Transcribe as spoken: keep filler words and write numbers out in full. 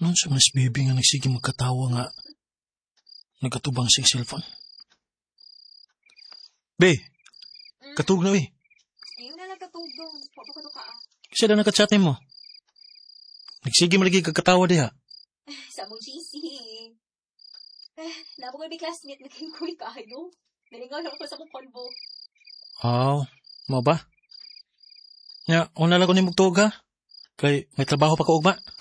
Noon sa mas baby nga nagsige magkatawa nga nagkatubang sa cellphone. Be, Mm. katug na be. Ayun na lang katugdong. Papakado ka ah. Kasi na nagka-chat mo. Nagsige malagi kagkatawa diha. Sa mong G C. Eh, nabong may classmate na kayong kuy kayo. Nalingaw lang ako sa mong konbo. Aw, mo ba? Ya, una lang ko ni mugtuog ha. Kay may trabaho pa ko ugma.